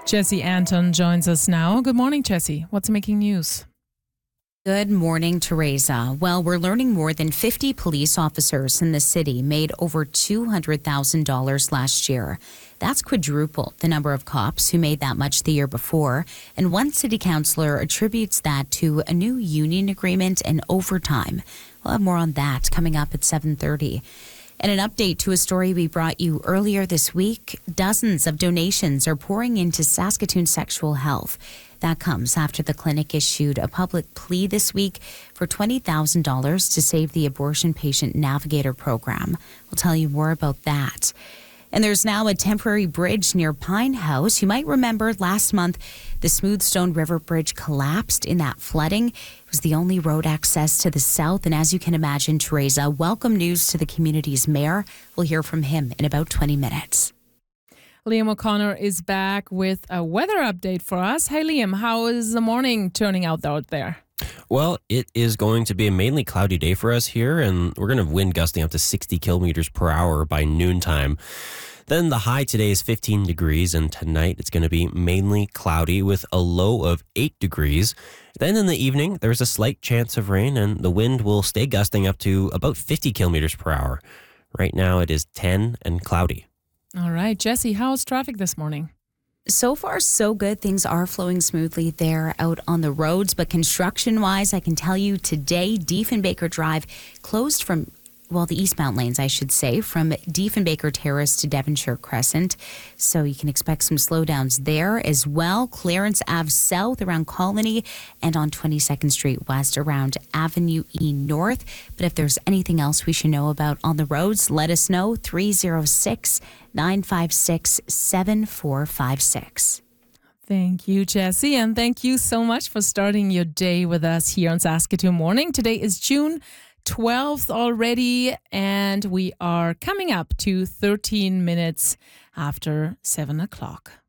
Jesse Anton joins us now. Good morning, Jesse. What's making news? Good morning, Teresa. Well, we're learning more than 50 police officers in the city made over $200,000 last year. That's quadruple the number of cops who made that much the year before. And one city councillor attributes that to a new union agreement and overtime. We'll have more on that coming up at 7:30. And an update to a story we brought you earlier this week. Dozens of donations are pouring into Saskatoon Sexual Health. That comes after the clinic issued a public plea this week for $20,000 to save the Abortion Patient Navigator program. We'll tell you more about that. And there's now a temporary bridge near Pine House. You might remember last month the Smoothstone River Bridge collapsed in that flooding. It was the only road access to the south. And as you can imagine, Teresa, welcome news to the community's mayor. We'll hear from him in about 20 minutes. Liam O'Connor is back with a weather update for us. Hey, Liam, how is the morning turning out there? Well, it is going to be a mainly cloudy day for us here, and we're going to have wind gusting up to 60 kilometers per hour by noontime. Then the high today is 15 degrees, and tonight it's going to be mainly cloudy with a low of 8 degrees. Then in the evening, there's a slight chance of rain, and the wind will stay gusting up to about 50 kilometers per hour. Right now it is 10 and cloudy. All right, Jesse, how's traffic this morning? So far, so good. Things are flowing smoothly there out on the roads. But construction-wise, I can tell you today, Diefenbaker Drive closed from, the eastbound lanes, I should say, from Diefenbaker Terrace to Devonshire Crescent. So you can expect some slowdowns there as well. Clarence Ave South around Colony and on 22nd Street West around Avenue E North. But if there's anything else we should know about on the roads, let us know. 306-956-7456. Thank you, Jesse, and thank you so much for starting your day with us here on Saskatoon Morning. Today is June 12th already, and we are coming up to 13 minutes after 7 o'clock.